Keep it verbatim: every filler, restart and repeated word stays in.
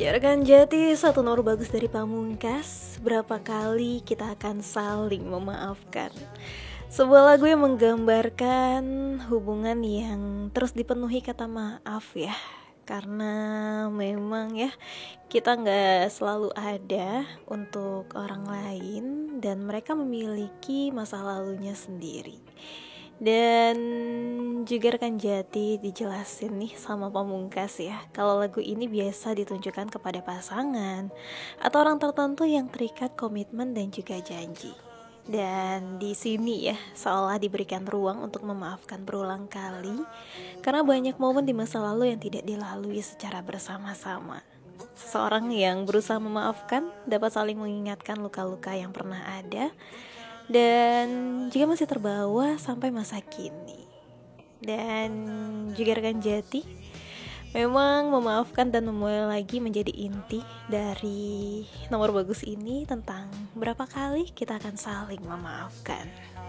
Ya rekan Jati, satu nomor bagus dari Pamungkas. Berapa kali kita akan saling memaafkan. Sebuah lagu yang menggambarkan hubungan yang terus dipenuhi kata maaf ya. Karena memang ya kita gak selalu ada untuk orang lain, dan mereka memiliki masa lalunya sendiri. Dan juga rekan Jati dijelasin nih sama Pamungkas ya, kalau lagu ini biasa ditunjukkan kepada pasangan atau orang tertentu yang terikat komitmen dan juga janji. Dan di sini ya seolah diberikan ruang untuk memaafkan berulang kali, karena banyak momen di masa lalu yang tidak dilalui secara bersama-sama. Seseorang yang berusaha memaafkan dapat saling mengingatkan luka-luka yang pernah ada dan juga masih terbawa sampai masa kini. Dan juga rekan Jati, memang memaafkan dan memulai lagi menjadi inti dari nomor bagus ini, tentang berapa kali kita akan saling memaafkan.